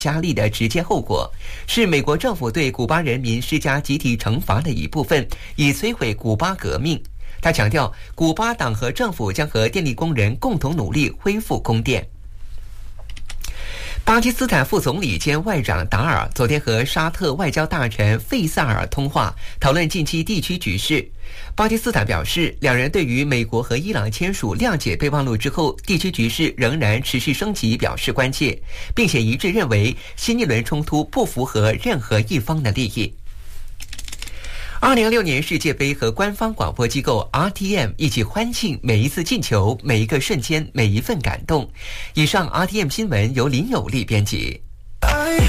加厉的直接后果，是美国政府对古巴人民施加集体惩罚的一部分，以摧毁古巴革命。他强调，古巴党和政府将和电力工人共同努力恢复供电。巴基斯坦副总理兼外长达尔昨天和沙特外交大臣费萨尔通话，讨论近期地区局势。巴基斯坦表示，两人对于美国和伊朗签署谅解备忘录之后，地区局势仍然持续升级表示关切，并且一致认为新一轮冲突不符合任何一方的利益。2026年世界杯和官方广播机构 RTM 一起欢庆每一次进球、每一个瞬间、每一份感动。以上 RTM 新闻由林有利编辑。